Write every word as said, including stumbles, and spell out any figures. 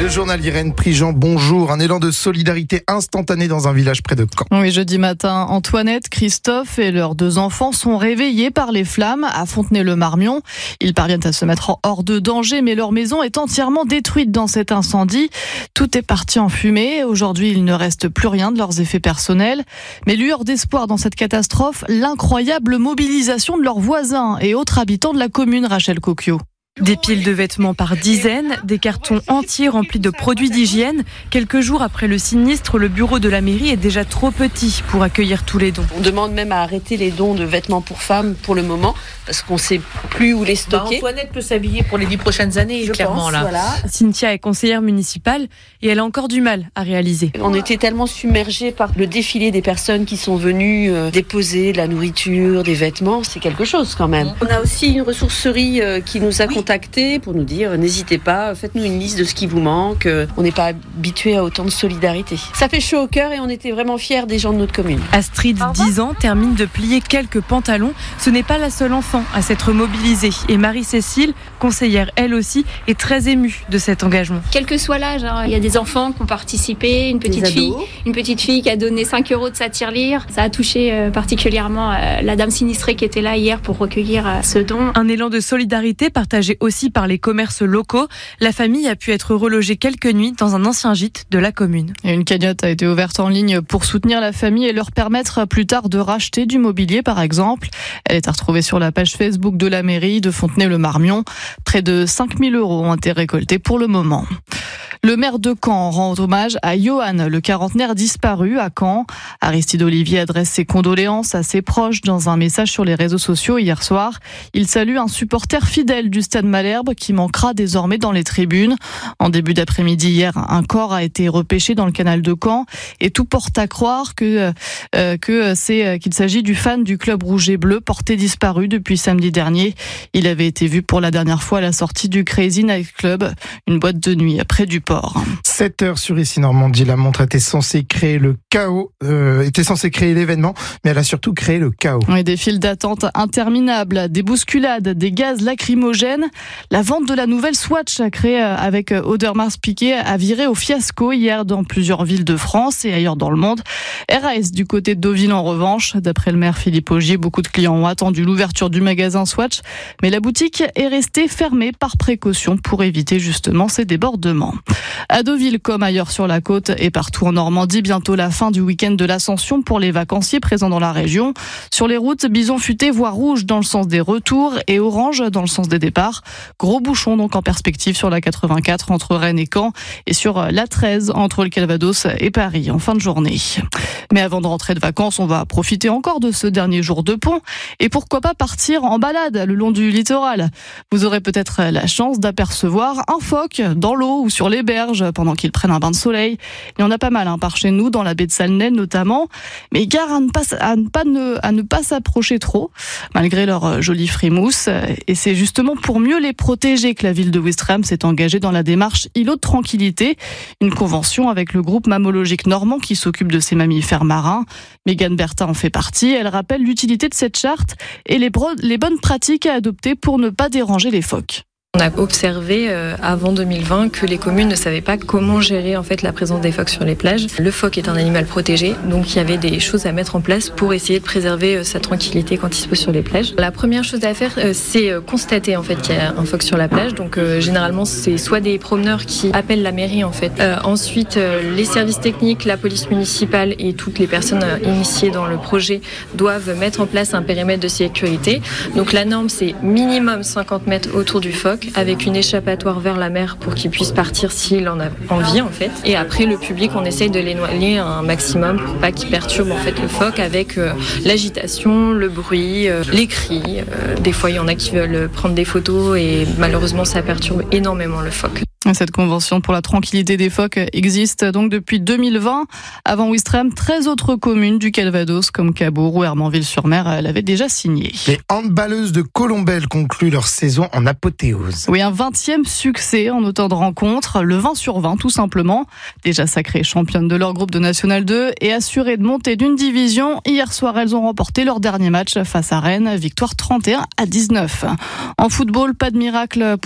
Le journal Irène Prigent, bonjour. Un élan de solidarité instantané dans un village près de Caen. Oui, jeudi matin, Antoinette, Christophe et leurs deux enfants sont réveillés par les flammes à Fontenay-le-Marmion. Ils parviennent à se mettre hors de danger, mais leur maison est entièrement détruite dans cet incendie. Tout est parti en fumée. Aujourd'hui, il ne reste plus rien de leurs effets personnels. Mais lueur d'espoir dans cette catastrophe, l'incroyable mobilisation de leurs voisins et autres habitants de la commune, Rachel Coquio. Des piles de vêtements par dizaines, des cartons entiers remplis de produits d'hygiène. Quelques jours après le sinistre, le bureau de la mairie est déjà trop petit pour accueillir tous les dons. On demande même à arrêter les dons de vêtements pour femmes pour le moment, parce qu'on ne sait plus où les stocker. Bah, Antoinette peut s'habiller pour les dix prochaines années, Je clairement. pense, là. Voilà. Cynthia est conseillère municipale et elle a encore du mal à réaliser. On était tellement submergés par le défilé des personnes qui sont venues euh, déposer de la nourriture, des vêtements, c'est quelque chose quand même. On a aussi une ressourcerie euh, qui nous a oui. contactés pour nous dire n'hésitez pas, faites-nous une liste de ce qui vous manque. On n'est pas habitué à autant de solidarité. Ça fait chaud au cœur et on était vraiment fiers des gens de notre commune. Astrid, dix ans, termine de plier quelques pantalons. Ce n'est pas la seule enfant à s'être mobilisée. Et Marie-Cécile, conseillère elle aussi, est très émue de cet engagement. Quel que soit l'âge, hein, il y a des enfants qui ont participé, une petite fille, une petite fille qui a donné cinq euros de sa tirelire. Ça a touché euh, particulièrement euh, la dame sinistrée qui était là hier pour recueillir euh, ce don. Un élan de solidarité partagé aussi par les commerces locaux. La famille a pu être relogée quelques nuits dans un ancien gîte de la commune. Et une cagnotte a été ouverte en ligne pour soutenir la famille et leur permettre plus tard de racheter du mobilier, par exemple. Elle est à retrouver sur la page Facebook de la mairie de Fontenay-le-Marmion. Près de cinq mille euros ont été récoltés pour le moment. Le maire de Caen rend hommage à Johan, le quarantenaire disparu à Caen. Aristide Olivier adresse ses condoléances à ses proches dans un message sur les réseaux sociaux hier soir. Il salue un supporter fidèle du Stade Malherbe qui manquera désormais dans les tribunes. En début d'après-midi hier, un corps a été repêché dans le canal de Caen et tout porte à croire que, euh, que c'est, qu'il s'agit du fan du club rouge et bleu porté disparu depuis samedi dernier. Il avait été vu pour la dernière fois à la sortie du Crazy Night Club, une boîte de nuit près du port. sept heures sur Ici Normandie, la montre était censée créer le chaos, euh, était censée créer l'événement, mais elle a surtout créé le chaos. Oui, des files d'attente interminables, des bousculades, des gaz lacrymogènes. La vente de la nouvelle Swatch créée avec Audemars Piguet a viré au fiasco hier dans plusieurs villes de France et ailleurs dans le monde. R A S du côté de Deauville en revanche. D'après le maire Philippe Augier, beaucoup de clients ont attendu l'ouverture du magasin Swatch, mais la boutique est restée fermée par précaution pour éviter justement ces débordements. À Deauville comme ailleurs sur la côte et partout en Normandie, bientôt la fin du week-end de l'Ascension pour les vacanciers présents dans la région. Sur les routes, bison futé voie rouge dans le sens des retours et orange dans le sens des départs. Gros bouchons donc en perspective sur la quatre-vingt-quatre entre Rennes et Caen et sur la treize entre le Calvados et Paris en fin de journée. Mais avant de rentrer de vacances, on va profiter encore de ce dernier jour de pont et pourquoi pas partir en balade le long du littoral. Vous aurez peut-être la chance d'apercevoir un phoque dans l'eau ou sur les berges pendant qu'ils prennent un bain de soleil. Il y en a pas mal hein, par chez nous, dans la baie de Salnay notamment. Mais gare à ne pas, à ne pas, ne, à ne pas s'approcher trop, malgré leur jolie frimousse. Et c'est justement pour mieux les protéger que la ville de Ouistreham s'est engagée dans la démarche Îlot de Tranquillité, une convention avec le groupe mammalogique normand qui s'occupe de ces mammifères marins. Mégane Bertha en fait partie. Elle rappelle l'utilité de cette charte et les, bro- les bonnes pratiques à adopter pour ne pas déranger les phoques. On a observé euh, avant deux mille vingt que les communes ne savaient pas comment gérer en fait la présence des phoques sur les plages. Le phoque est un animal protégé, donc il y avait des choses à mettre en place pour essayer de préserver euh, sa tranquillité quand il se pose sur les plages. La première chose à faire, euh, c'est euh, constater en fait qu'il y a un phoque sur la plage. Donc euh, généralement c'est soit des promeneurs qui appellent la mairie en fait. Euh, ensuite euh, les services techniques, la police municipale et toutes les personnes euh, initiées dans le projet doivent mettre en place un périmètre de sécurité. Donc la norme c'est minimum cinquante mètres autour du phoque, avec une échappatoire vers la mer pour qu'il puisse partir s'il en a envie en fait. Et après le public, on essaye de l'éloigner un maximum pour pas qu'il perturbe en fait le phoque avec euh, l'agitation, le bruit, euh, les cris. Euh, des fois il y en a qui veulent prendre des photos et malheureusement ça perturbe énormément le phoque. Cette convention pour la tranquillité des phoques existe donc depuis deux mille vingt. Avant Ouistreham, treize autres communes du Calvados comme Cabourg ou Hermanville-sur-Mer l'avaient déjà signé. Les handballeuses de Colombelles concluent leur saison en apothéose. Oui, un vingtième succès en autant de rencontres, le vingt sur vingt tout simplement. Déjà sacrées championnes de leur groupe de National deux et assurées de monter d'une division. Hier soir, elles ont remporté leur dernier match face à Rennes, victoire trente et un à dix-neuf. En football, pas de miracle pour